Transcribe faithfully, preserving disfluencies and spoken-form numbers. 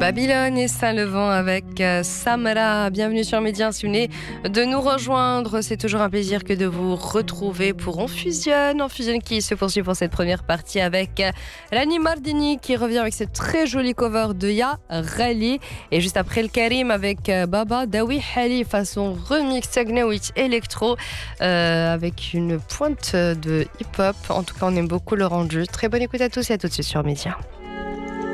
Babylone et Saint-Levant avec euh, Samara. Bienvenue sur Média. Si vous venez de nous rejoindre, c'est toujours un plaisir que de vous retrouver pour On Fusionne. On Fusionne qui se poursuit pour cette première partie avec euh, Rani Mardini qui revient avec cette très jolie cover de Ya Rally. Et juste après le Karim avec euh, Baba Dawi Hali façon remix Techno-Witch Electro euh, avec une pointe de hip-hop. En tout cas, on aime beaucoup le rendu. Très bonne écoute à tous et à tout de suite sur Média.